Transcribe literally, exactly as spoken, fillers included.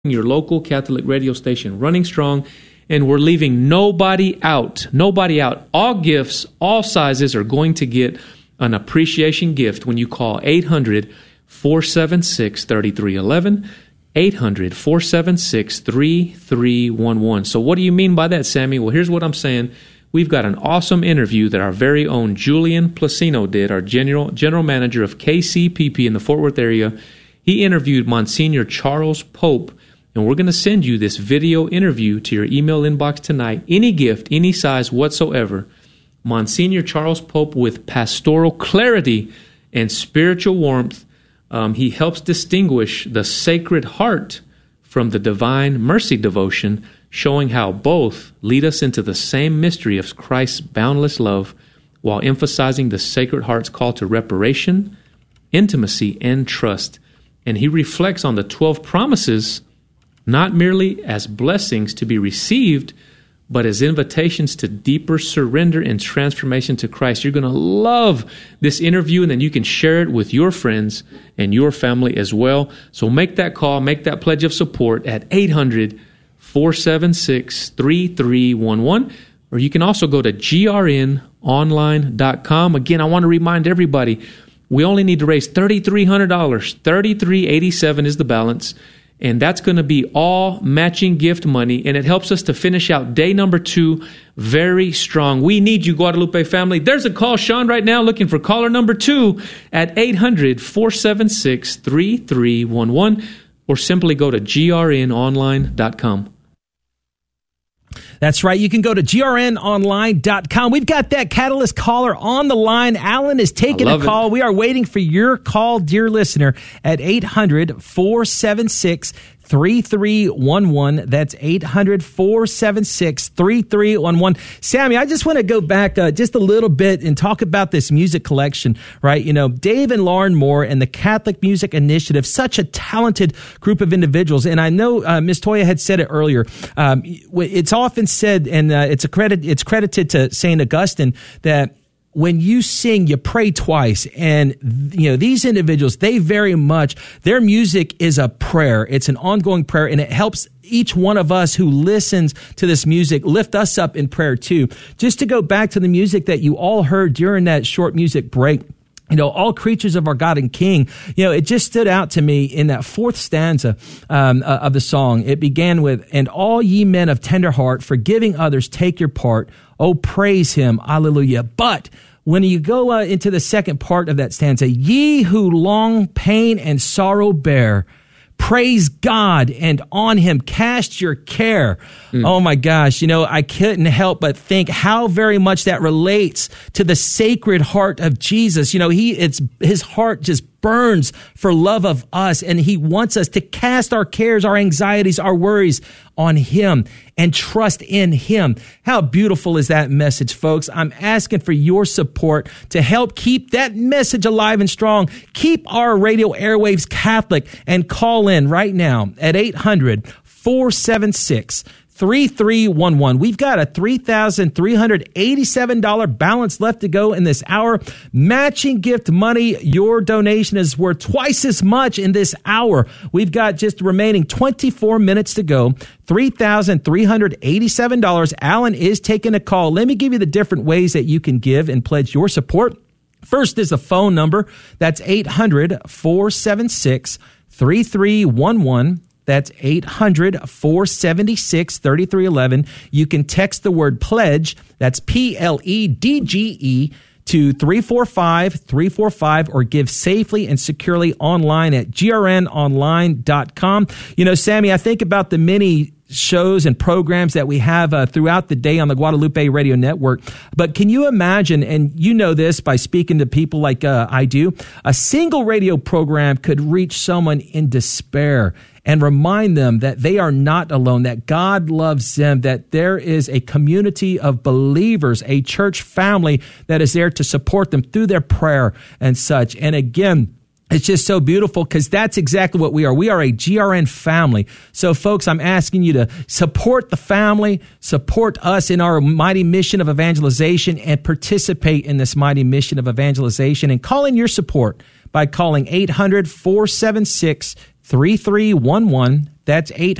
your local Catholic radio station, running strong, and we're leaving nobody out. Nobody out. All gifts, all sizes are going to get an appreciation gift when you call eight hundred, four seven six, three three one one, eight hundred, four seven six, three three one one. So what do you mean by that, Sammy? Well, here's what I'm saying. We've got an awesome interview that our very own Julian Placino did, our general general manager of K C P P in the Fort Worth area. He interviewed Monsignor Charles Pope, and we're going to send you this video interview to your email inbox tonight. Any gift, any size whatsoever. Monsignor Charles Pope, with pastoral clarity and spiritual warmth, um, he helps distinguish the Sacred Heart from the Divine Mercy devotion, showing how both lead us into the same mystery of Christ's boundless love, while emphasizing the Sacred Heart's call to reparation, intimacy, and trust. And he reflects on the twelve promises, not merely as blessings to be received, but as invitations to deeper surrender and transformation to Christ. You're going to love this interview, and then you can share it with your friends and your family as well. So make that call, make that pledge of support at eight hundred, four seven six, three three one one, or you can also go to G R N online dot com. Again, I want to remind everybody, we only need to raise three thousand three hundred dollars. thirty-three eighty-seven is the balance. And that's going to be all matching gift money, and it helps us to finish out day number two very strong. We need you, Guadalupe family. There's a call, Sean, right now, looking for caller number two at eight hundred, four seven six, three three one one, or simply go to G R N online dot com. That's right. You can go to G R N online dot com. We've got that Catalyst caller on the line. Alan is taking a call. It. We are waiting for your call, dear listener, at eight hundred, four seven six, three three one one. That's eight hundred, four seven six, three three one one. Sammy, I just want to go back uh, just a little bit and talk about this music collection, right? You know, Dave and Lauren Moore and the Catholic Music Initiative, such a talented group of individuals. And I know uh, Miz Toya had said it earlier. Um, it's often said, and uh, it's a credit, it's credited to Saint Augustine, that when you sing, you pray twice. And, you know, these individuals, they very much, their music is a prayer. It's an ongoing prayer, and it helps each one of us who listens to this music lift us up in prayer too. Just to go back to the music that you all heard during that short music break, you know, all creatures of our God and King, you know, it just stood out to me in that fourth stanza um, uh, of the song. It began with, "And all ye men of tender heart, forgiving others, take your part. Oh, praise him. Hallelujah." But when you go uh, into the second part of that stanza, "Ye who long pain and sorrow bear, praise God, and on him cast your care." Mm. Oh my gosh, you know, I couldn't help but think how very much that relates to the Sacred Heart of Jesus. You know, he it's his heart just burns for love of us, and he wants us to cast our cares, our anxieties, our worries on him and trust in him. How beautiful is that message, folks? I'm asking for your support to help keep that message alive and strong. Keep our radio airwaves Catholic, and call in right now at eight hundred, four seven six, three three one one. We've got a three thousand three hundred eighty-seven dollars balance left to go in this hour. Matching gift money. Your donation is worth twice as much in this hour. We've got just remaining twenty-four minutes to go. three thousand three hundred eighty-seven dollars. Alan is taking a call. Let me give you the different ways that you can give and pledge your support. First is a phone number. That's eight hundred, four seven six, three three one one. That's eight hundred, four seven six, three three one one. You can text the word pledge, that's P L E D G E, to three four five, three four five, or give safely and securely online at G R N online dot com. You know, Sammy, I think about the many shows and programs that we have uh, throughout the day on the Guadalupe Radio Network. But can you imagine, and you know this by speaking to people like uh, I do, a single radio program could reach someone in despair and remind them that they are not alone, that God loves them, that there is a community of believers, a church family that is there to support them through their prayer and such. And again, it's just so beautiful because that's exactly what we are. We are a G R N family. So, folks, I'm asking you to support the family, support us in our mighty mission of evangelization, and participate in this mighty mission of evangelization, and call in your support by calling eight hundred, four seven six, three three one one. That's eight